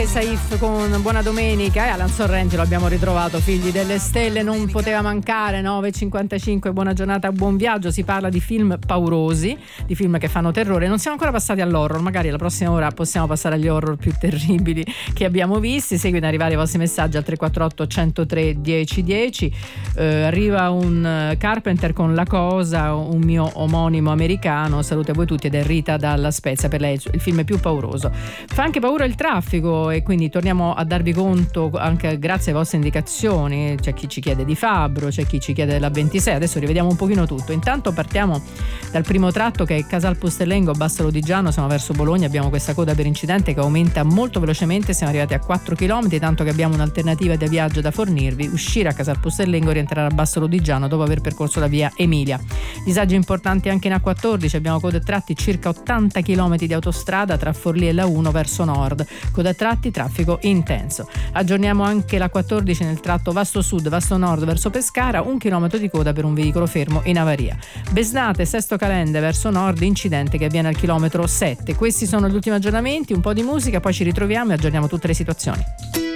Saif con Buona Domenica, e Alan Sorrenti lo abbiamo ritrovato, Figli delle Stelle non poteva mancare. 9.55, buona giornata, buon viaggio. Si parla di film paurosi, di film che fanno terrore. Non siamo ancora passati all'horror, magari la prossima ora possiamo passare agli horror più terribili che abbiamo visti. Seguono ad arrivare i vostri messaggi al 348 103 1010. Arriva un Carpenter con La Cosa, un mio omonimo americano. Salute a voi tutti, ed è Rita dalla Spezia. Per lei il film più pauroso. Fa anche paura il traffico, e quindi torniamo a darvi conto anche grazie alle vostre indicazioni. C'è chi ci chiede di Fabbro, c'è chi ci chiede della 26. Adesso rivediamo un pochino tutto. Intanto partiamo dal primo tratto, che è Casal Pustellengo, Basso Lodigiano. Siamo verso Bologna, abbiamo questa coda per incidente che aumenta molto velocemente. Siamo arrivati a 4 km, tanto che abbiamo un'alternativa di viaggio da fornirvi: uscire a Casal Pustellengo e rientrare a Basso Lodigiano dopo aver percorso la via Emilia. Disagi importanti anche in A14, abbiamo code a tratti circa 80 km di autostrada tra Forlì e la 1 verso nord, code a tratti, traffico intenso. Aggiorniamo anche la 14 nel tratto Vasto Sud, Vasto Nord verso Pescara, 1 chilometro di coda per un veicolo fermo in avaria. Besnate, Sesto Calende verso nord, incidente che avviene al chilometro 7. Questi sono gli ultimi aggiornamenti, un po' di musica, poi ci ritroviamo e aggiorniamo tutte le situazioni.